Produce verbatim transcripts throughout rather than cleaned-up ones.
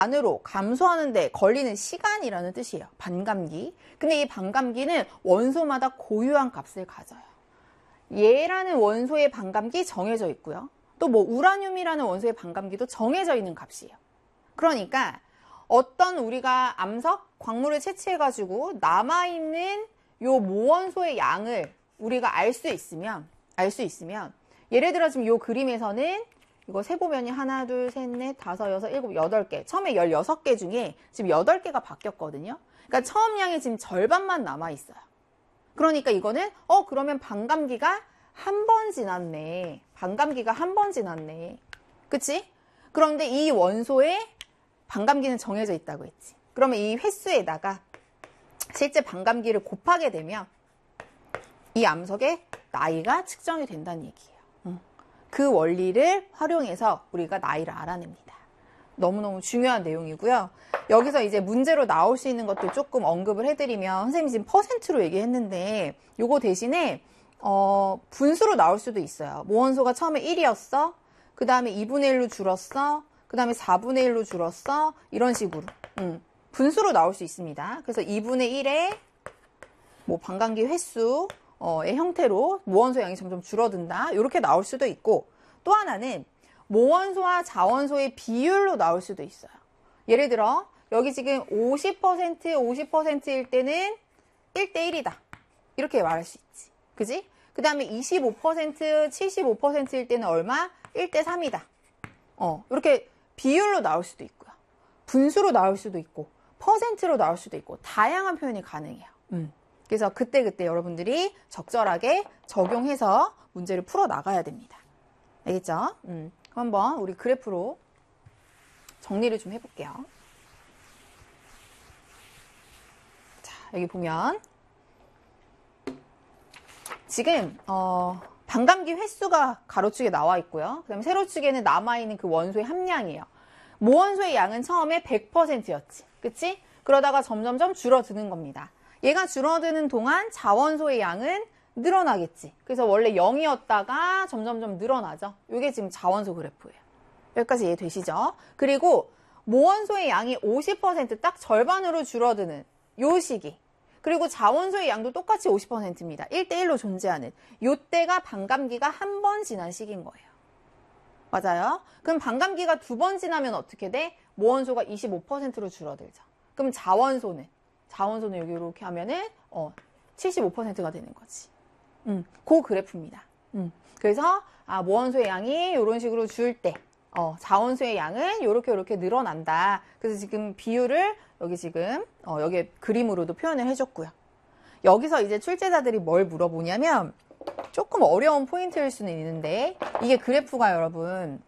안으로 감소하는데 걸리는 시간이라는 뜻이에요. 반감기. 근데 이 반감기는 원소마다 고유한 값을 가져요. 얘라는 원소의 반감기 정해져 있고요. 또 뭐 우라늄이라는 원소의 반감기도 정해져 있는 값이에요. 그러니까 어떤 우리가 암석, 광물을 채취해가지고 남아있는 요 모원소의 양을 우리가 알 수 있으면, 알 수 있으면, 예를 들어 지금 요 그림에서는 이거 세보면이 하나, 둘, 셋, 넷, 다섯, 여섯, 일곱, 여덟 개. 처음에 열여섯 개 중에 지금 여덟 개가 바뀌었거든요. 그러니까 처음 양의 지금 절반만 남아있어요. 그러니까 이거는, 어, 그러면 반감기가 한 번 지났네. 반감기가 한 번 지났네. 그치? 그런데 이 원소의 반감기는 정해져 있다고 했지. 그러면 이 횟수에다가 실제 반감기를 곱하게 되면 이 암석의 나이가 측정이 된다는 얘기예요. 그 원리를 활용해서 우리가 나이를 알아냅니다. 너무너무 중요한 내용이고요. 여기서 이제 문제로 나올 수 있는 것들 조금 언급을 해드리면, 선생님이 지금 퍼센트로 얘기했는데 요거 대신에 어, 분수로 나올 수도 있어요. 모원소가 처음에 일이었어. 그 다음에 이분의 일로 줄었어. 그 다음에 사분의 일로 줄었어. 이런 식으로. 음, 분수로 나올 수 있습니다. 그래서 이분의 일에 뭐 반감기 횟수 의 형태로 모원소 양이 점점 줄어든다. 이렇게 나올 수도 있고, 또 하나는 모원소와 자원소의 비율로 나올 수도 있어요. 예를 들어 여기 지금 오십 퍼센트, 오십 퍼센트일 때는 일 대 일이다. 이렇게 말할 수 있지. 그지? 그 다음에 이십오 퍼센트, 칠십오 퍼센트일 때는 얼마? 일 대 삼이다. 어, 이렇게 비율로 나올 수도 있고요. 분수로 나올 수도 있고, 퍼센트로 나올 수도 있고, 다양한 표현이 가능해요. 음. 그래서 그때그때 여러분들이 적절하게 적용해서 문제를 풀어 나가야 됩니다. 알겠죠? 음. 그럼 한번 우리 그래프로 정리를 좀 해볼게요. 자, 여기 보면 지금 어, 반감기 횟수가 가로축에 나와 있고요. 그 다음에 세로축에는 남아있는 그 원소의 함량이에요. 모원소의 양은 처음에 백 퍼센트였지. 그치? 그러다가 점점점 줄어드는 겁니다. 얘가 줄어드는 동안 자원소의 양은 늘어나겠지. 그래서 원래 영이었다가 점점점 늘어나죠. 이게 지금 자원소 그래프예요. 여기까지 이해되시죠? 그리고 모원소의 양이 오십 퍼센트 딱 절반으로 줄어드는 요 시기. 그리고 자원소의 양도 똑같이 오십 퍼센트입니다. 일 대 일로 존재하는. 요때가 반감기가 한 번 지난 시기인 거예요. 맞아요? 그럼 반감기가 두 번 지나면 어떻게 돼? 모원소가 이십오 퍼센트로 줄어들죠. 그럼 자원소는? 자원소는 여기 이렇게 하면은 어, 칠십오 퍼센트가 되는 거지. 음, 그 그래프입니다. 음, 그래서 아, 모원소의 양이 이런 식으로 줄 때 어, 자원소의 양은 이렇게 이렇게 늘어난다. 그래서 지금 비율을 여기 지금 어, 여기 그림으로도 표현을 해줬고요. 여기서 이제 출제자들이 뭘 물어보냐면 조금 어려운 포인트일 수는 있는데, 이게 그래프가 여러분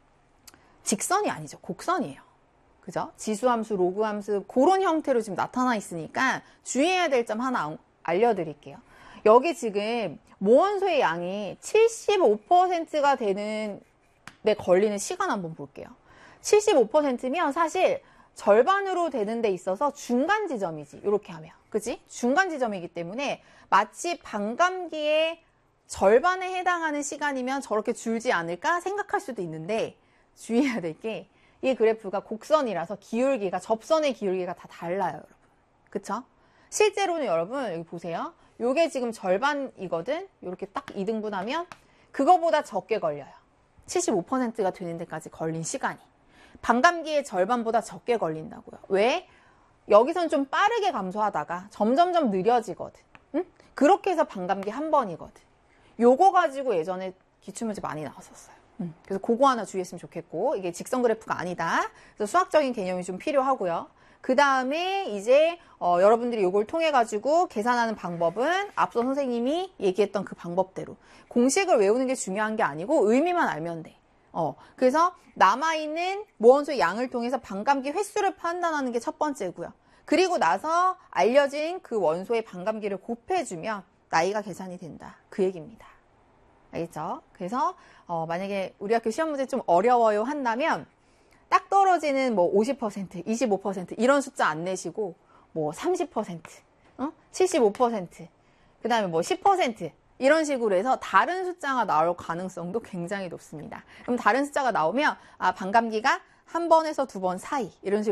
직선이 아니죠. 곡선이에요. 그죠? 지수함수, 로그함수 그런 형태로 지금 나타나 있으니까 주의해야 될 점 하나 알려드릴게요. 여기 지금 모원소의 양이 칠십오 퍼센트가 되는 데 걸리는 시간 한번 볼게요. 칠십오 퍼센트면 사실 절반으로 되는 데 있어서 중간 지점이지. 이렇게 하면. 그치? 중간 지점이기 때문에 마치 반감기의 절반에 해당하는 시간이면 저렇게 줄지 않을까 생각할 수도 있는데, 주의해야 될 게 이 그래프가 곡선이라서 기울기가, 접선의 기울기가 다 달라요, 여러분. 그쵸? 실제로는 여러분 여기 보세요. 요게 지금 절반이거든. 이렇게 딱 이 등분하면 그거보다 적게 걸려요. 칠십오 퍼센트가 되는 데까지 걸린 시간이. 반감기의 절반보다 적게 걸린다고요. 왜? 여기선 좀 빠르게 감소하다가 점점점 느려지거든. 응? 그렇게 해서 반감기 한 번이거든. 요거 가지고 예전에 기출문제 많이 나왔었어요. 응. 그래서 그거 하나 주의했으면 좋겠고, 이게 직선 그래프가 아니다. 그래서 수학적인 개념이 좀 필요하고요. 그 다음에 이제 어, 여러분들이 요걸 통해 가지고 계산하는 방법은 앞서 선생님이 얘기했던 그 방법대로 공식을 외우는 게 중요한 게 아니고 의미만 알면 돼. 어, 그래서 남아있는 모원소의 양을 통해서 반감기 횟수를 판단하는 게 첫 번째고요. 그리고 나서 알려진 그 원소의 반감기를 곱해주면 나이가 계산이 된다. 그 얘기입니다. 알겠죠? 그래서 어, 만약에 우리 학교 시험 문제 좀 어려워요 한다면 딱 떨어지는 뭐 오십 퍼센트, 이십오 퍼센트 이런 숫자 안 내시고 뭐 삼십 퍼센트, 어? 칠십오 퍼센트, 그 다음에 뭐 십 퍼센트 이런 식으로 해서 다른 숫자가 나올 가능성도 굉장히 높습니다. 그럼 다른 숫자가 나오면 아, 반감기가 한 번에서 두 번 사이 이런 식으로